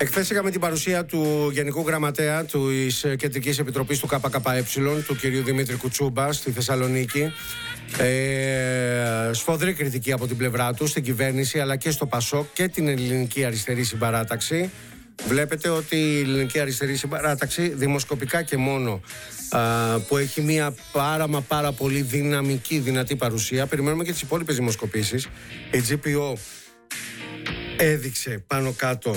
Εχθές είχαμε την παρουσία του Γενικού Γραμματέα της Κεντρικής Επιτροπής του ΚΚΕ, του κυρίου Δημήτρη Κουτσούμπα, στη Θεσσαλονίκη. Σφοδρή κριτική από την πλευρά του στην κυβέρνηση, αλλά και στο ΠΑΣΟΚ και την Ελληνική Αριστερή Συμπαράταξη. Βλέπετε ότι η Ελληνική Αριστερή Συμπαράταξη, δημοσκοπικά και μόνο, που έχει μια πάρα πολύ δυναμική, δυνατή παρουσία. Περιμένουμε και τις υπόλοιπες δημοσκοπήσεις. Η GPO έδειξε πάνω κάτω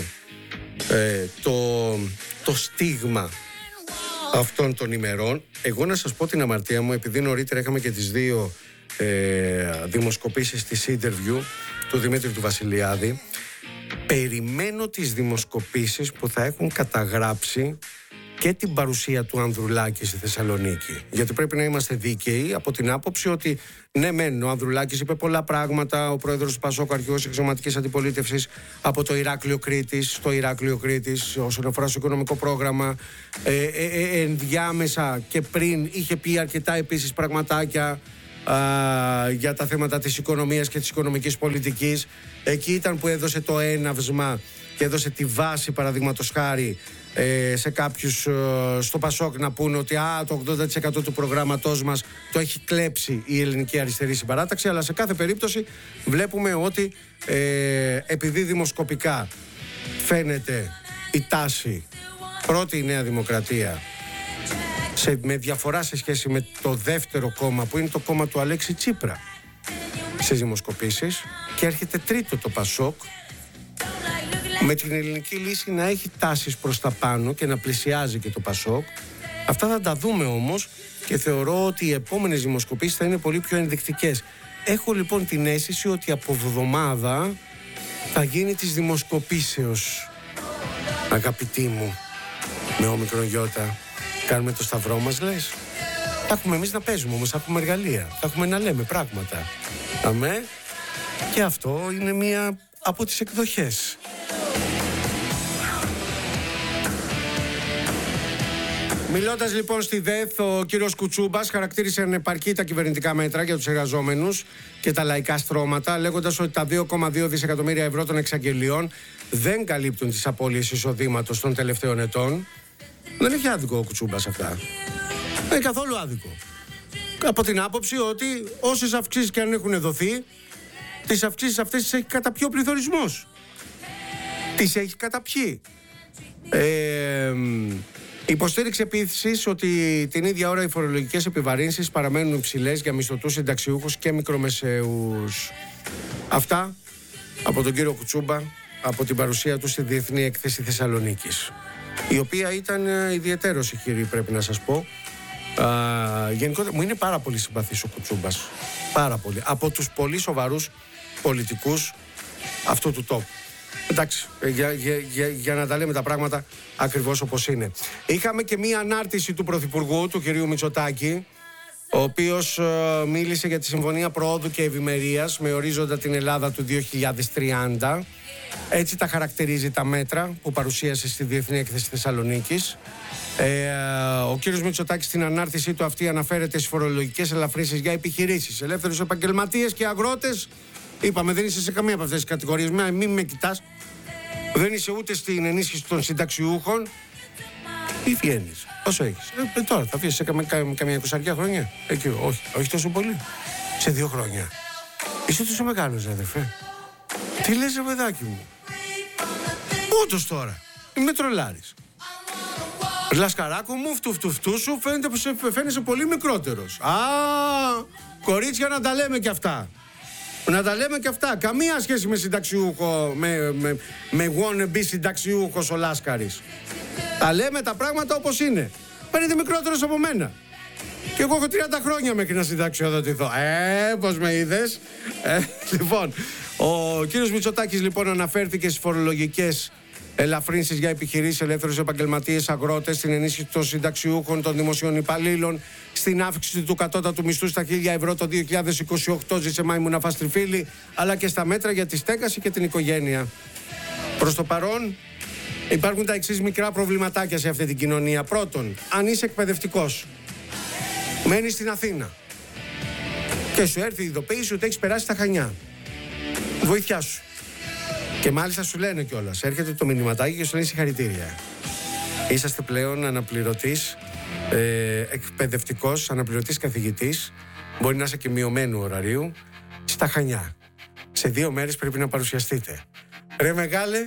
το στίγμα αυτών των ημερών. Εγώ να σας πω την αμαρτία μου, επειδή νωρίτερα είχαμε και τις δύο δημοσκοπήσεις της interview του Δημήτρη του Βασιλιάδη, περιμένω τις δημοσκοπήσεις που θα έχουν καταγράψει και την παρουσία του Ανδρουλάκη στη Θεσσαλονίκη. Γιατί πρέπει να είμαστε δίκαιοι από την άποψη ότι ναι μεν, ο Ανδρουλάκης είπε πολλά πράγματα, ο πρόεδρος του ΠΑΣΟΚ, αρχηγός εξωματικής αντιπολίτευσης από το Ηράκλειο Κρήτης, στο Ηράκλειο Κρήτης όσον αφορά στο οικονομικό πρόγραμμα, ενδιάμεσα και πριν είχε πει αρκετά επίσης πραγματάκια για τα θέματα της οικονομίας και της οικονομικής πολιτικής. Εκεί ήταν που έδωσε το έναυσμα και έδωσε τη βάση, παραδείγματος χάρη, σε κάποιους στο ΠΑΣΟΚ να πούνε ότι το 80% του προγράμματός μας το έχει κλέψει η Ελληνική Αριστερή Συμπαράταξη. Αλλά σε κάθε περίπτωση βλέπουμε ότι επειδή δημοσκοπικά φαίνεται η τάση πρώτη η Νέα Δημοκρατία, με διαφορά σε σχέση με το δεύτερο κόμμα που είναι το κόμμα του Αλέξη Τσίπρα στις δημοσκοπήσεις, και έρχεται τρίτο το ΠΑΣΟΚ, με την Ελληνική Λύση να έχει τάσεις προς τα πάνω και να πλησιάζει και το ΠΑΣΟΚ. Αυτά θα τα δούμε όμως και θεωρώ ότι οι επόμενες δημοσκοπήσεις θα είναι πολύ πιο ενδεικτικές. Έχω λοιπόν την αίσθηση ότι από εβδομάδα θα γίνει της δημοσκοπήσεως, αγαπητοί μου, με όμικρον γιώτα. Κάνουμε το σταυρό μας, λες. Θα έχουμε εμείς να παίζουμε όμως, θα έχουμε εργαλεία, θα έχουμε να λέμε πράγματα. Αμέ. Και αυτό είναι μία από τις εκδοχές. Μιλώντας λοιπόν στη ΔΕΘ, ο κύριος Κουτσούμπας χαρακτήρισε ανεπαρκή τα κυβερνητικά μέτρα για τους εργαζόμενους και τα λαϊκά στρώματα, λέγοντας ότι τα 2,2 δισεκατομμύρια ευρώ των εξαγγελιών δεν καλύπτουν τις απώλειες εισοδήματος των τελευταίων ετών. Δεν έχει άδικο ο Κουτσούμπας αυτά. Δεν έχει καθόλου άδικο. Από την άποψη ότι όσες αυξήσεις και αν έχουν δοθεί, τις αυξήσεις αυτές τις έχει καταπιεί ο πληθωρισμός. Τις έχει καταπιεί. Υποστήριξε επίσης ότι την ίδια ώρα οι φορολογικές επιβαρύνσεις παραμένουν υψηλές για μισθωτούς, συνταξιούχους και μικρομεσαίους. Αυτά από τον κύριο Κουτσούμπα, από την παρουσία του στη Διεθνή Έκθεση Θεσσαλονίκης, η οποία ήταν ιδιαιτέρως ηχηρή, πρέπει να σας πω. Γενικότερα μου είναι πάρα πολύ συμπαθής ο Κουτσούμπας. Πάρα πολύ. Από τους πολύ σοβαρούς πολιτικούς αυτού του τόπου. Εντάξει, για να τα λέμε τα πράγματα ακριβώς όπως είναι. Είχαμε και μία ανάρτηση του Πρωθυπουργού, του κυρίου Μητσοτάκη, ο οποίος μίλησε για τη Συμφωνία Προόδου και Ευημερίας με ορίζοντα την Ελλάδα του 2030. Έτσι τα χαρακτηρίζει τα μέτρα που παρουσίασε στη Διεθνή Έκθεση Θεσσαλονίκης. Ο κύριος Μητσοτάκης στην ανάρτησή του αυτή αναφέρεται στις φορολογικές ελαφρύνσεις για επιχειρήσεις, ελεύθερους επαγγελματίες και αγρότες. Είπαμε, δεν είσαι σε καμία από αυτές τις κατηγορίες. Μην με κοιτάς. Δεν είσαι ούτε στην ενίσχυση των συνταξιούχων. Τι βγαίνεις, πόσο έχεις? Τώρα θα αφήσεις σε καμία 20 χρόνια. Εκεί, όχι τόσο πολύ. Σε 2 χρόνια. Είσαι τόσο μεγάλος, αδερφέ. Τι λες, παιδάκι μου? Ούτως τώρα. Είμαι τρολάρης. Λασκαράκο μου, φτου σου, φαίνεσαι πολύ μικρότερος. Κορίτσια, να τα λέμε κι αυτά. Να τα λέμε και αυτά. Καμία σχέση με συνταξιούχο, με wannabe συνταξιούχος ο Λάσκαρης. Τα λέμε τα πράγματα όπως είναι. Φαίνεται μικρότερος από μένα. Και εγώ έχω 30 χρόνια μέχρι να συνταξιοδοτηθώ. Πώς με είδες? Λοιπόν, ο κύριος Μητσοτάκης λοιπόν αναφέρθηκε στις φορολογικές ελαφρύνσεις για επιχειρήσεις, ελεύθερους επαγγελματίες, αγρότες, στην ενίσχυση των συνταξιούχων, των δημοσίων υπαλλήλων, στην αύξηση του κατώτατου μισθού στα 1.000 ευρώ το 2028, ζήσε Μάιμουνα Φαστριφίλη, αλλά και στα μέτρα για τη στέγαση και την οικογένεια. Προς το παρόν, υπάρχουν τα εξής μικρά προβληματάκια σε αυτή την κοινωνία. Πρώτον, αν είσαι εκπαιδευτικός, μένεις στην Αθήνα και σου έρθει η ειδοποίηση ότι έχεις περάσει τα Χανιά, βοήθειά σου. Και μάλιστα σου λένε κιόλας, έρχεται το μηνυματάκι και σου λέει συγχαρητήρια. Είσαστε πλέον αναπληρωτής, εκπαιδευτικός, αναπληρωτής καθηγητής, μπορεί να είσαι και μειωμένου ωραρίου, στα Χανιά. Σε 2 μέρες πρέπει να παρουσιαστείτε. Ρε μεγάλε,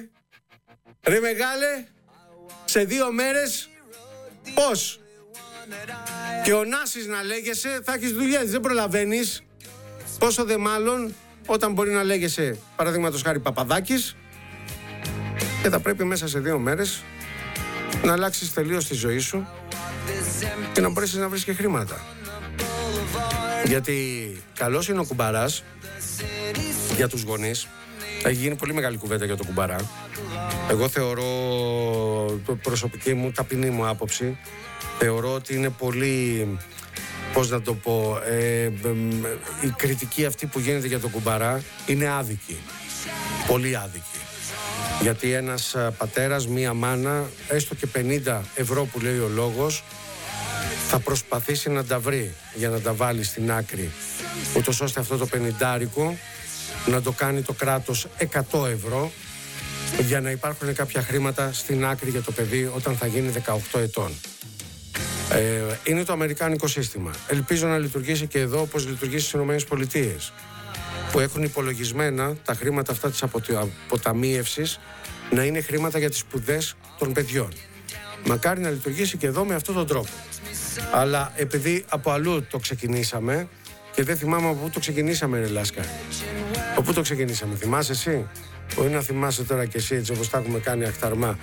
σε 2 μέρες πώς? Και ο Νάσης να λέγεσαι, θα έχεις δουλειές, δεν προλαβαίνεις. Πόσο δε μάλλον όταν μπορεί να λέγεσαι, παραδείγματος χάρη, Παπαδάκης, και θα πρέπει μέσα σε 2 μέρες να αλλάξεις τελείως τη ζωή σου και να μπορέσεις να βρεις και χρήματα. Γιατί καλός είναι ο κουμπαράς για τους γονείς. Έχει γίνει πολύ μεγάλη κουβέντα για το κουμπαρά. Εγώ θεωρώ, προσωπική μου, ταπεινή μου άποψη, θεωρώ ότι είναι πολύ, πώς να το πω, η κριτική αυτή που γίνεται για τον κουμπαρά είναι άδικη. Πολύ άδικη. Γιατί ένας πατέρας, μία μάνα, έστω και 50 ευρώ που λέει ο λόγος, θα προσπαθήσει να τα βρει για να τα βάλει στην άκρη, ούτως ώστε αυτό το 50 να το κάνει το κράτος 100 ευρώ, για να υπάρχουν κάποια χρήματα στην άκρη για το παιδί όταν θα γίνει 18 ετών. Είναι το αμερικάνικο σύστημα. Ελπίζω να λειτουργήσει και εδώ όπως λειτουργήσει στις ΗΠΑ, που έχουν υπολογισμένα τα χρήματα αυτά της αποταμίευσης να είναι χρήματα για τις σπουδές των παιδιών. Μακάρι να λειτουργήσει και εδώ με αυτόν τον τρόπο. Αλλά επειδή από αλλού το ξεκινήσαμε, και δεν θυμάμαι από πού το ξεκινήσαμε, ρε Λάσκα. Από πού το ξεκινήσαμε, θυμάσαι εσύ? Μπορεί να θυμάσαι τώρα και εσύ, έτσι όπως τα έχουμε κάνει αχταρμά.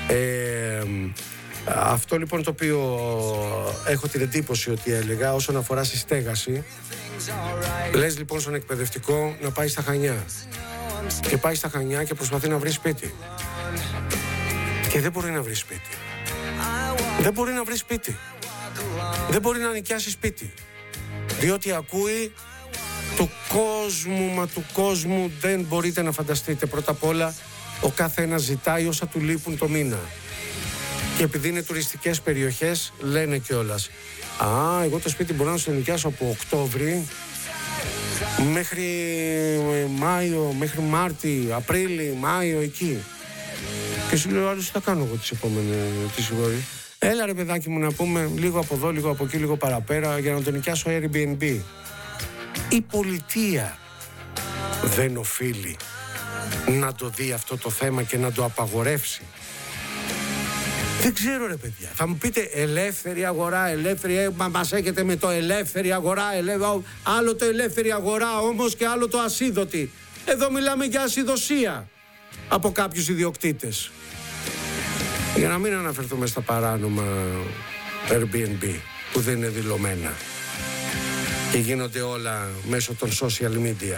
Αυτό λοιπόν το οποίο έχω την εντύπωση ότι έλεγα όσον αφορά στη στέγαση, λες λοιπόν στον εκπαιδευτικό να πάει στα Χανιά, και πάει στα Χανιά και προσπαθεί να βρει σπίτι, και δεν μπορεί να βρει σπίτι. Δεν μπορεί να βρει σπίτι. Δεν μπορεί να νοικιάσει σπίτι, διότι ακούει του κόσμου, μα του κόσμου δεν μπορείτε να φανταστείτε. Πρώτα απ' όλα ο καθένας ζητάει όσα του λείπουν το μήνα. Και επειδή είναι τουριστικές περιοχές, λένε κιόλας, εγώ το σπίτι μπορώ να σου νοικιάσω από Οκτώβρη μέχρι Μάιο, μέχρι Μάρτι, Απρίλη, Μάιο, εκεί. Και σου λέω, άλλως τι θα κάνω εγώ τις επόμενες ώρες? Έλα ρε παιδάκι μου, να πούμε λίγο από εδώ, λίγο από εκεί, λίγο παραπέρα, για να το νοικιάσω Airbnb. Η πολιτεία δεν οφείλει να το δει αυτό το θέμα και να το απαγορεύσει? Δεν ξέρω ρε παιδιά. Θα μου πείτε ελεύθερη αγορά, μας έχετε με το ελεύθερη αγορά, άλλο το ελεύθερη αγορά όμως και άλλο το ασίδωτη. Εδώ μιλάμε για ασιδωσία από κάποιους ιδιοκτήτες. Για να μην αναφερθούμε στα παράνομα Airbnb που δεν είναι δηλωμένα και γίνονται όλα μέσω των social media.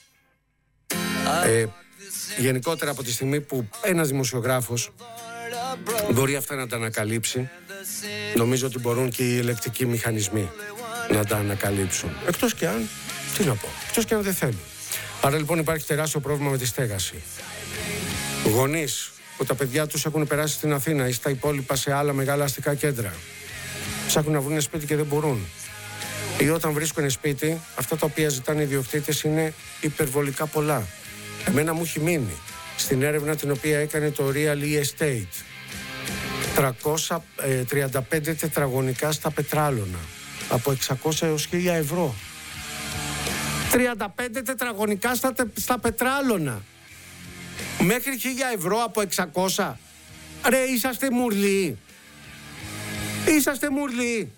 Γενικότερα από τη στιγμή που ένας δημοσιογράφος μπορεί αυτά να τα ανακαλύψει, νομίζω ότι μπορούν και οι ελεκτικοί μηχανισμοί να τα ανακαλύψουν. Εκτός και αν, τι να πω, εκτός και αν δεν θέλουν. Άρα λοιπόν υπάρχει τεράστιο πρόβλημα με τη στέγαση. Γονείς που τα παιδιά τους έχουν περάσει στην Αθήνα ή στα υπόλοιπα σε άλλα μεγάλα αστικά κέντρα, ψάχνουν να βρουν σπίτι και δεν μπορούν. Ή όταν βρίσκουν σπίτι, αυτά τα οποία ζητάνε οι ιδιοκτήτες είναι υπερβολικά πολλά. Εμένα μου έχει μείνει στην έρευνα την οποία έκανε το Real Estate 335 τετραγωνικά στα Πετράλωνα από 600 έως 1000 ευρώ. 35 τετραγωνικά στα Πετράλωνα μέχρι 1000 ευρώ από 600. Ρε, είσαστε μουρλοί. Είσαστε μουρλοί.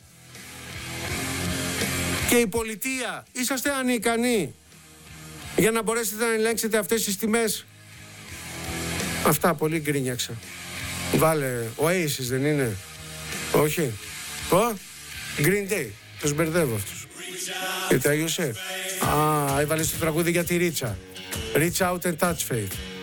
Και η πολιτεία, είσαστε ανικανοί για να μπορέσετε να ελέγξετε αυτές τις τιμές? Αυτά, πολύ γκρίνιαξα. Βάλε, Oasis δεν είναι? Όχι. Green Day. Τους μπερδεύω αυτούς. Και τα Ιωσέ. Έβαλες το τραγούδι για τη Ρίτσα. Reach out and touch faith.